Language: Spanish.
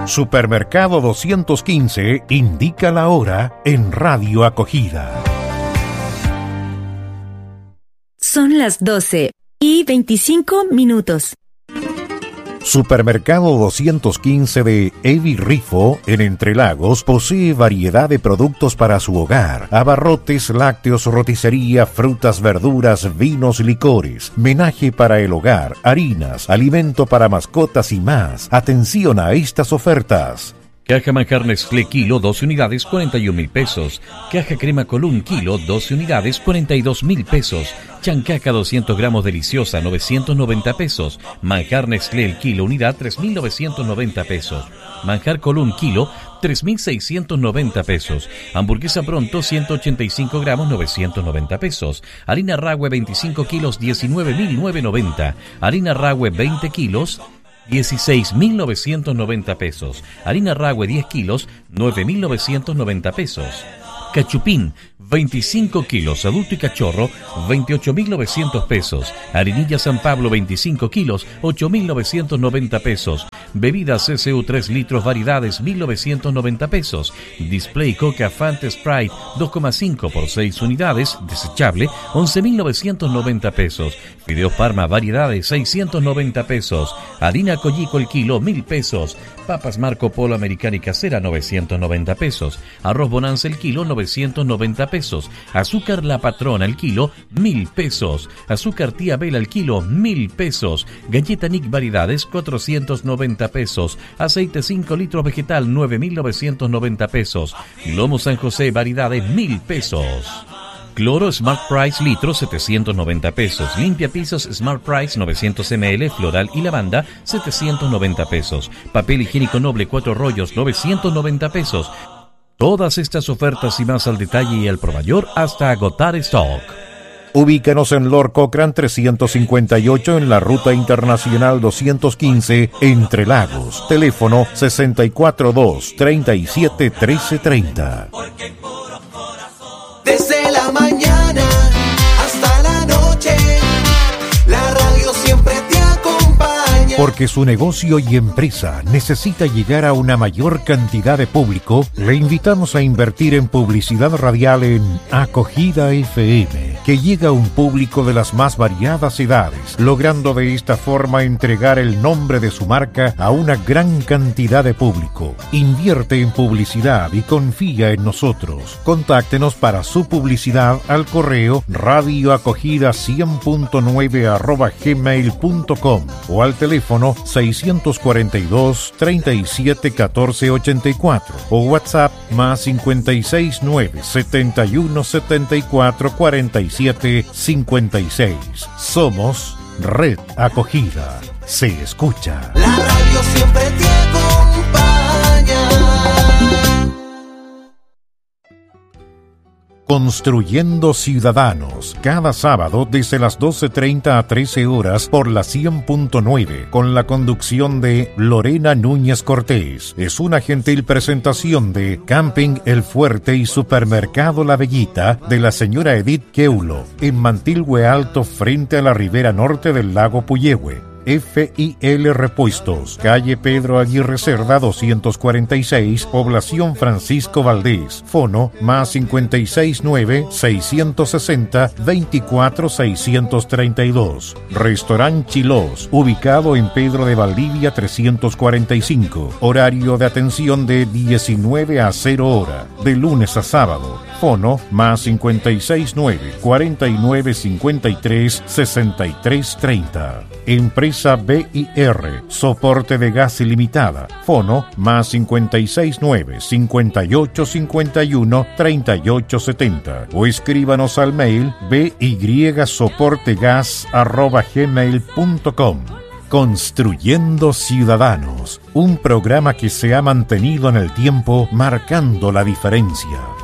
Supermercado 215 indica la hora en Radio Acogida. Son las 12:25. Supermercado 215 de Evi Rifo, en Entre Lagos, posee variedad de productos para su hogar: abarrotes, lácteos, roticería, frutas, verduras, vinos, licores, menaje para el hogar, harinas, alimento para mascotas y más. Atención a estas ofertas. Caja manjar Nestlé kilo, 12 unidades, 41.000 pesos. Caja crema Colún kilo, 12 unidades, 42.000 pesos. Chancaca 200 gramos deliciosa, 990 pesos. Manjar Nestlé el kilo unidad, 3.990 pesos. Manjar Colún kilo, 3.690 pesos. Hamburguesa Pronto 185 gramos, 990 pesos. Harina Rahue 25 kilos, 19.990. Harina Rahue 20 kilos, 16.990 pesos. Harina Rahue 10 kilos, 9.990 pesos. Cachupín 25 kilos, adulto y cachorro, 28.900 pesos. Harinilla San Pablo 25 kilos, 8.990 pesos. Bebidas CCU 3 litros variedades, 1.990 pesos. Display Coca Fanta Sprite 2,5 por 6 unidades, desechable, 11.990 pesos. Fideos Parma variedades, 690 pesos. Harina Collico el kilo, 1.000 pesos. Papas Marco Polo Americana y Casera, 990 pesos. Arroz Bonanza el kilo, 990 pesos. Azúcar La Patrona el kilo, 1.000 pesos. Azúcar Tía Bela el kilo, 1.000 pesos. Galleta Nick variedades, 490 pesos. Aceite 5 litros vegetal, 9.990 pesos. Lomo San José variedades, 1.000 pesos. Cloro Smart Price litro, 790 pesos. Limpia pisos Smart Price 900 ml, floral y lavanda, 790 pesos. Papel higiénico noble 4 rollos, 990 pesos. Todas estas ofertas y más al detalle y al por mayor hasta agotar stock. Ubícanos en Lord Cochrane 358 en la Ruta Internacional 215, Entre Lagos. Teléfono 642-371330. Desde la mañana hasta la noche, la radio siempre te acompaña. Porque su negocio y empresa necesita llegar a una mayor cantidad de público, le invitamos a invertir en publicidad radial en Acogida FM, que llega a un público de las más variadas edades, logrando de esta forma entregar el nombre de su marca a una gran cantidad de público. Invierte en publicidad y confía en nosotros. Contáctenos para su publicidad al correo radioacogida100.9@gmail.com o al teléfono 642 37 14 84 o WhatsApp más 569 71 74 47 56. Somos Red Acogida. Se escucha. La radio siempre te acompaña. Construyendo Ciudadanos, cada sábado desde las 12:30 a 13 horas por la 100.9, con la conducción de Lorena Núñez Cortés. Es una gentil presentación de Camping El Fuerte y Supermercado La Bellita de la señora Edith Keulo, en Mantilhue Alto, frente a la ribera norte del lago Puyehue. FIL Repuestos, calle Pedro Aguirre Cerda 246, población Francisco Valdés. Fono más 569 660 24 632. Restaurant Chilós, ubicado en Pedro de Valdivia 345. Horario de atención de 19 a 0 hora, de lunes a sábado. Fono más 569 49 53 63 30. Empresa BIR, soporte de gas ilimitada. Fono más 569 58 51 38 70. O escríbanos al mail bysoportegas@gmail.com. Construyendo Ciudadanos, un programa que se ha mantenido en el tiempo marcando la diferencia.